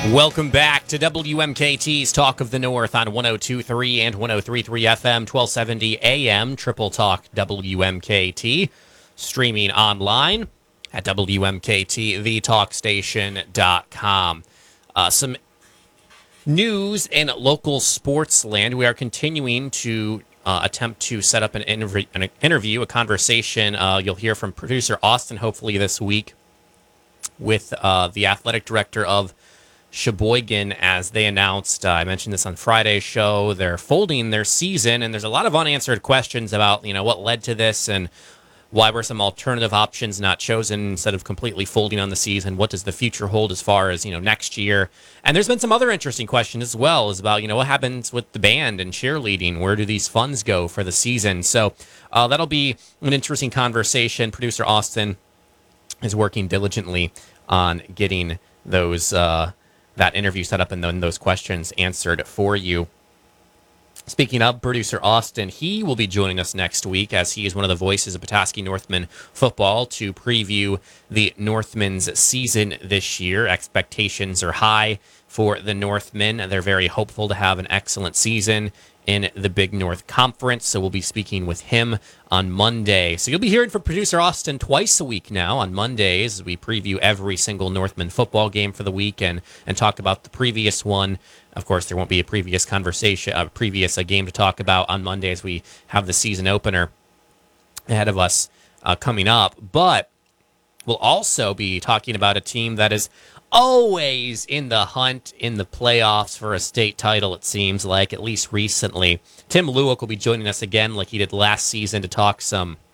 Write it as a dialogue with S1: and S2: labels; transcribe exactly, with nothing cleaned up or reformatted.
S1: Welcome back to W M K T's Talk of the North on one oh two point three and one oh three point three F M, twelve seventy A M, Triple Talk W M K T, streaming online at W M K T the talk station dot com. Uh, some news in local sports land. We are continuing to uh, attempt to set up an, interv- an interview, a conversation. Uh, you'll hear from producer Austin hopefully this week with uh, the athletic director of Sheboygan, as they announced, uh, I mentioned this on Friday's show, they're folding their season, and there's a lot of unanswered questions about, you know, what led to this and why were some alternative options not chosen instead of completely folding on the season. What does the future hold as far as, you know, next year? And there's been some other interesting questions as well, is about, you know, what happens with the band and cheerleading? Where do these funds go for the season? So uh, that'll be an interesting conversation. Producer Austin is working diligently on getting those uh, that interview set up and then those questions answered for you. Speaking of producer Austin, he will be joining us next week as he is one of the voices of Petoskey Northman football to preview the Northmen's season this year. Expectations are high for the Northmen. They're very hopeful to have an excellent season in the Big North Conference, so we'll be speaking with him on Monday. So you'll be hearing from producer Austin twice a week now on Mondays as we preview every single Northman football game for the week and, and talk about the previous one. Of course, there won't be a previous conversation, a previous a game to talk about on Monday as we have the season opener ahead of us uh, coming up. But we'll also be talking about a team that is always in the hunt in the playoffs for a state title, it seems like, at least recently. Tim Luick will be joining us again like he did last season to talk some